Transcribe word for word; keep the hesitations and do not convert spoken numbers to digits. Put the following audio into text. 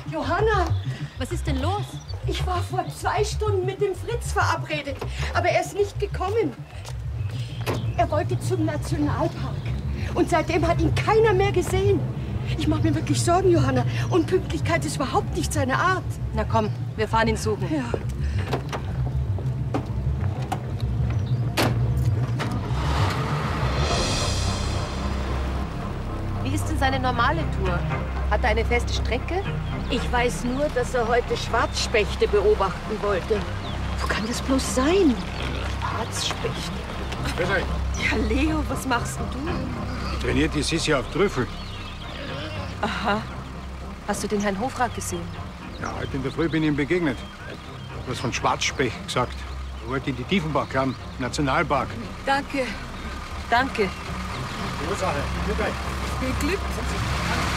Johanna! Was ist denn los? Ich war vor zwei Stunden mit dem Fritz verabredet, aber er ist nicht gekommen. Er wollte zum Nationalpark. Und seitdem hat ihn keiner mehr gesehen. Ich mache mir wirklich Sorgen, Johanna. Unpünktlichkeit ist überhaupt nicht seine Art. Na komm, wir fahren ihn suchen. Ja. Wie ist denn seine normale Tour? Hat er eine feste Strecke? Ich weiß nur, dass er heute Schwarzspechte beobachten wollte. Wo kann das bloß sein? Schwarzspechte. Grüß euch. Ja, Leo, was machst denn du? Ich trainiere die Sissi auf Trüffel. Aha. Hast du den Herrn Hofrat gesehen? Ja, heute in der Früh bin ich ihm begegnet. Du hast von Schwarzspecht gesagt. Er wollte in die Tiefenbach kommen, Nationalpark. Danke. Danke. Ursache. Glück euch. Viel Glück.